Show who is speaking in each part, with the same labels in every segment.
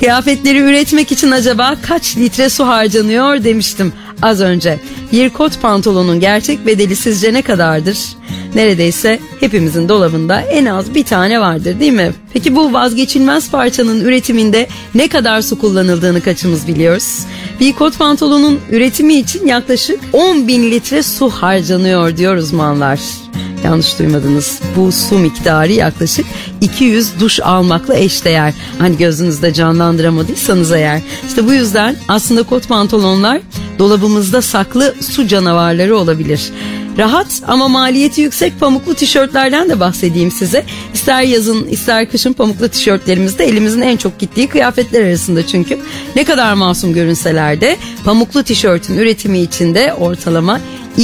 Speaker 1: Kıyafetleri üretmek için acaba kaç litre su harcanıyor demiştim az önce. Bir kot pantolonun gerçek bedeli sizce ne kadardır? Neredeyse hepimizin dolabında en az bir tane vardır, değil mi? Peki bu vazgeçilmez parçanın üretiminde ne kadar su kullanıldığını kaçımız biliyoruz? Bir kot pantolonun üretimi için yaklaşık 10.000 litre su harcanıyor diyor uzmanlar. Yanlış duymadınız. Bu su miktarı yaklaşık 200 duş almakla eşdeğer. Hani gözünüzde canlandıramadıysanız eğer. İşte bu yüzden aslında kot pantolonlar dolabımızda saklı su canavarları olabilir. Rahat ama maliyeti yüksek pamuklu tişörtlerden de bahsedeyim size. İster yazın ister kışın pamuklu tişörtlerimiz de elimizin en çok gittiği kıyafetler arasında çünkü. Ne kadar masum görünseler de pamuklu tişörtün üretimi için de ortalama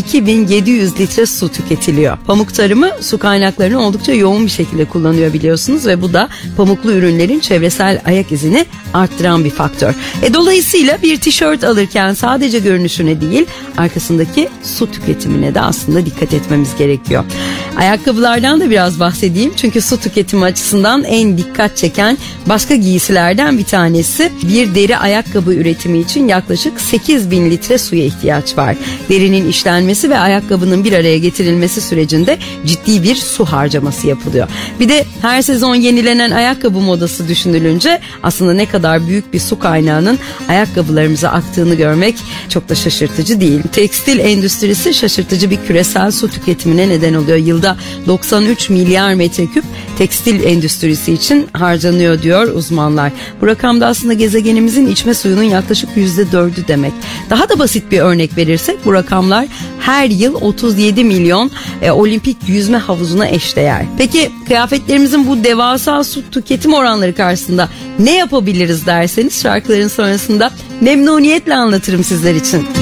Speaker 1: 2700 litre su tüketiliyor. Pamuk tarımı su kaynaklarını oldukça yoğun bir şekilde kullanıyor biliyorsunuz ve bu da pamuklu ürünlerin çevresel ayak izini arttıran bir faktör. Dolayısıyla bir tişört alırken sadece görünüşüne değil arkasındaki su tüketimine de aslında dikkat etmemiz gerekiyor. Ayakkabılardan da biraz bahsedeyim çünkü su tüketimi açısından en dikkat çeken başka giysilerden bir tanesi. Bir deri ayakkabı üretimi için yaklaşık 8.000 litre suya ihtiyaç var. Derinin işlenmesi ve ayakkabının bir araya getirilmesi sürecinde ciddi bir su harcaması yapılıyor. Bir de her sezon yenilenen ayakkabı modası düşünülünce aslında ne kadar büyük bir su kaynağının ayakkabılarımıza aktığını görmek çok da şaşırtıcı değil. Tekstil endüstrisi şaşırtıcı bir küresel su tüketimine neden oluyor. Yılda 93 milyar metreküp tekstil endüstrisi için harcanıyor diyor uzmanlar. Bu rakam da aslında gezegenimizin içme suyunun yaklaşık %4'ü demek. Daha da basit bir örnek verirsek bu rakamlar her yıl 37 milyon olimpik yüzme havuzuna eşdeğer. Peki kıyafetlerimizin bu devasa su tüketim oranları karşısında ne yapabiliriz derseniz şarkıların sonrasında memnuniyetle anlatırım sizler için.